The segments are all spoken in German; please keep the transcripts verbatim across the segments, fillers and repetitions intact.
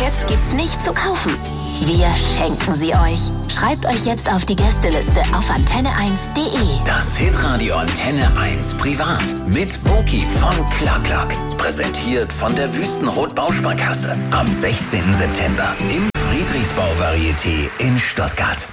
Jetzt gibt's nicht zu kaufen. Wir schenken sie euch. Schreibt euch jetzt auf die Gästeliste auf antenne eins punkt de. Das Hitradio Antenne eins Privat mit Boki von Clark. Präsentiert von der Wüstenrot Bausparkasse. Am sechzehnten September im Friedrichsbau Varieté in Stuttgart.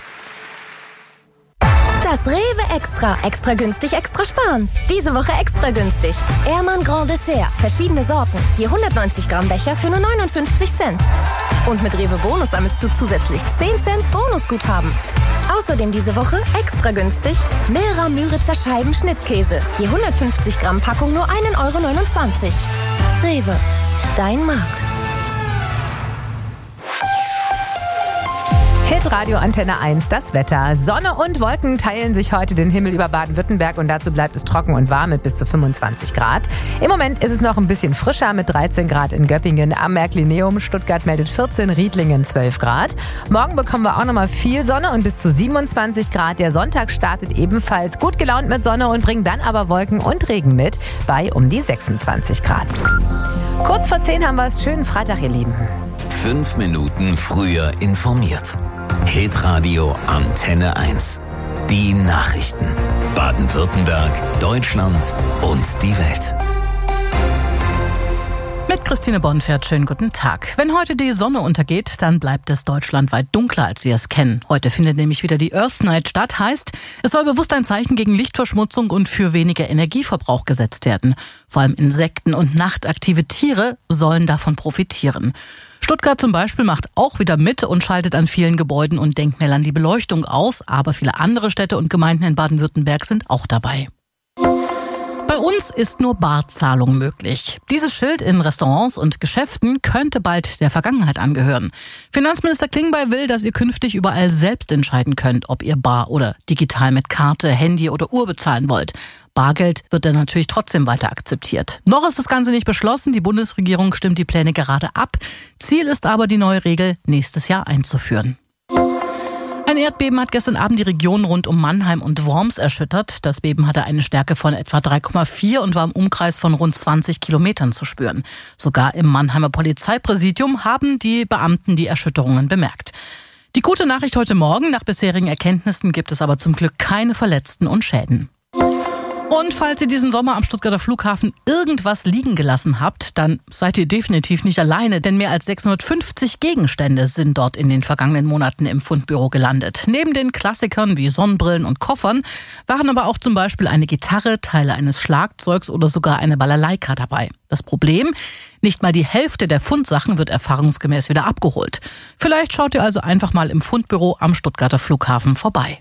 Das Rewe Extra. Extra günstig, extra sparen. Diese Woche extra günstig. Ehrmann Grand Dessert. Verschiedene Sorten. Je hundertneunzig Gramm Becher für nur neunundfünfzig Cent. Und mit Rewe Bonus sammelst du zusätzlich zehn Cent Bonusguthaben. Außerdem diese Woche extra günstig Milra Müritzer Scheiben Schnittkäse. Je hundertfünfzig Gramm Packung nur ein Euro neunundzwanzig. Rewe. Dein Markt. Hitradio Antenne eins, das Wetter. Sonne und Wolken teilen sich heute den Himmel über Baden-Württemberg und dazu bleibt es trocken und warm mit bis zu fünfundzwanzig Grad. Im Moment ist es noch ein bisschen frischer mit dreizehn Grad in Göppingen am Märklineum. Stuttgart meldet vierzehn, Riedlingen zwölf Grad. Morgen bekommen wir auch nochmal viel Sonne und bis zu siebenundzwanzig Grad. Der Sonntag startet ebenfalls gut gelaunt mit Sonne und bringt dann aber Wolken und Regen mit bei um die sechsundzwanzig Grad. Kurz vor zehn haben wir es. Schönen Freitag, ihr Lieben. Fünf Minuten früher informiert. Hitradio Antenne eins. Die Nachrichten. Baden-Württemberg, Deutschland und die Welt. Mit Christine Bonfert, schönen guten Tag. Wenn heute die Sonne untergeht, dann bleibt es deutschlandweit dunkler, als wir es kennen. Heute findet nämlich wieder die Earth Night statt. Heißt, es soll bewusst ein Zeichen gegen Lichtverschmutzung und für weniger Energieverbrauch gesetzt werden. Vor allem Insekten und nachtaktive Tiere sollen davon profitieren. Stuttgart zum Beispiel macht auch wieder mit und schaltet an vielen Gebäuden und Denkmälern die Beleuchtung aus. Aber viele andere Städte und Gemeinden in Baden-Württemberg sind auch dabei. Bei uns ist nur Barzahlung möglich. Dieses Schild in Restaurants und Geschäften könnte bald der Vergangenheit angehören. Finanzminister Klingbeil will, dass ihr künftig überall selbst entscheiden könnt, ob ihr bar oder digital mit Karte, Handy oder Uhr bezahlen wollt. Bargeld wird dann natürlich trotzdem weiter akzeptiert. Noch ist das Ganze nicht beschlossen. Die Bundesregierung stimmt die Pläne gerade ab. Ziel ist aber, die neue Regel nächstes Jahr einzuführen. Ein Erdbeben hat gestern Abend die Region rund um Mannheim und Worms erschüttert. Das Beben hatte eine Stärke von etwa drei Komma vier und war im Umkreis von rund zwanzig Kilometern zu spüren. Sogar im Mannheimer Polizeipräsidium haben die Beamten die Erschütterungen bemerkt. Die gute Nachricht heute Morgen: Nach bisherigen Erkenntnissen gibt es aber zum Glück keine Verletzten und Schäden. Und falls ihr diesen Sommer am Stuttgarter Flughafen irgendwas liegen gelassen habt, dann seid ihr definitiv nicht alleine, denn mehr als sechshundertfünfzig Gegenstände sind dort in den vergangenen Monaten im Fundbüro gelandet. Neben den Klassikern wie Sonnenbrillen und Koffern waren aber auch zum Beispiel eine Gitarre, Teile eines Schlagzeugs oder sogar eine Balalaika dabei. Das Problem: Nicht mal die Hälfte der Fundsachen wird erfahrungsgemäß wieder abgeholt. Vielleicht schaut ihr also einfach mal im Fundbüro am Stuttgarter Flughafen vorbei.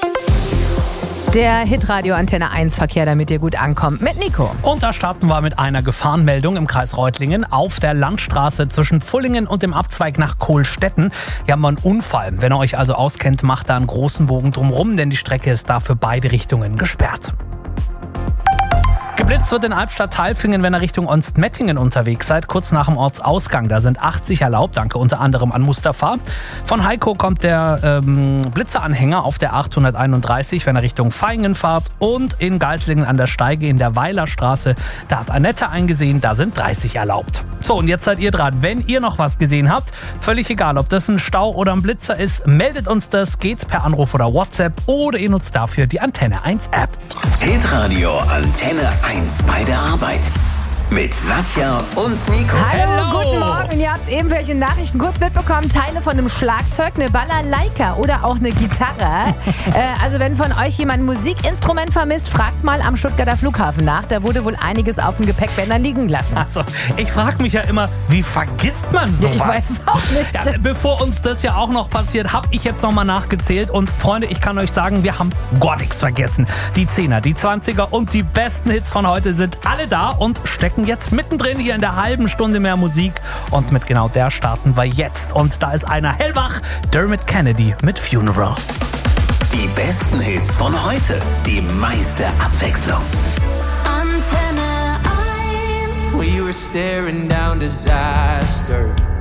Der Hitradio Antenne eins Verkehr, damit ihr gut ankommt, mit Nico. Und da starten wir mit einer Gefahrenmeldung im Kreis Reutlingen auf der Landstraße zwischen Pfullingen und dem Abzweig nach Kohlstetten. Hier haben wir einen Unfall. Wenn ihr euch also auskennt, macht da einen großen Bogen drumherum, denn die Strecke ist da für beide Richtungen gesperrt. Geblitzt wird in Albstadt-Tailfingen, wenn ihr Richtung Onstmettingen unterwegs seid, kurz nach dem Ortsausgang. Da sind achtzig erlaubt, danke unter anderem an Mustafa. Von Heiko kommt der ähm, Blitzeranhänger auf der achthunderteinunddreißig, wenn ihr Richtung Vaihingen fahrt. Und in Geislingen an der Steige in der Weilerstraße, da hat Annette eingesehen, da sind dreißig erlaubt. So, und jetzt seid ihr dran. Wenn ihr noch was gesehen habt, völlig egal, ob das ein Stau oder ein Blitzer ist, meldet uns das, geht per Anruf oder WhatsApp oder ihr nutzt dafür die Antenne eins App. Hitradio Antenne eins bei der Arbeit. Mit Nadja und Nico. Hallo, Hello. Guten Morgen. Ihr habt eben welche Nachrichten kurz mitbekommen. Teile von einem Schlagzeug, eine Balalaika oder auch eine Gitarre. äh, also wenn von euch jemand ein Musikinstrument vermisst, fragt mal am Stuttgarter Flughafen nach. Da wurde wohl einiges auf den Gepäckbändern liegen lassen. Also, ich frage mich ja immer, wie vergisst man sowas? Ja, ich weiß es auch nicht. Ja, bevor uns das ja auch noch passiert, habe ich jetzt nochmal nachgezählt. Und Freunde, ich kann euch sagen, wir haben gar nichts vergessen. Die Zehner, die Zwanziger und die besten Hits von heute sind alle da und stecken jetzt mittendrin hier in der halben Stunde mehr Musik. Und mit genau der starten wir jetzt. Und da ist einer hellwach, Dermot Kennedy mit Funeral. Die besten Hits von heute, die meiste Abwechslung. Antenne eins. We were staring down disaster.